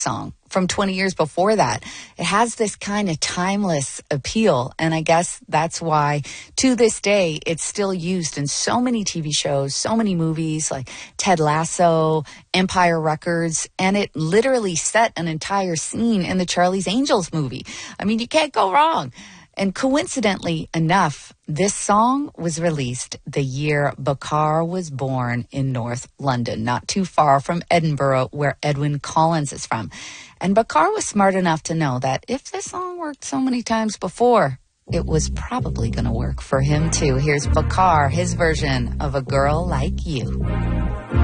song from 20 years before that. It has this kind of timeless appeal, and I guess that's why to this day it's still used in so many TV shows, so many movies like Ted Lasso, Empire Records, and it literally set an entire scene in the Charlie's Angels movie. I mean, you can't go wrong. And coincidentally enough, this song was released the year Bakar was born in North London, not too far from Edinburgh, where Edwyn Collins is from. And Bakar was smart enough to know that if this song worked so many times before, it was probably going to work for him too. Here's Bakar, his version of A Girl Like You.